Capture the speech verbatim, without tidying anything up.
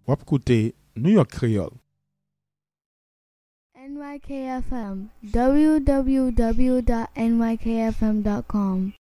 Wap koute New York Creole. N Y K F M, w w w dot n y k f m dot com.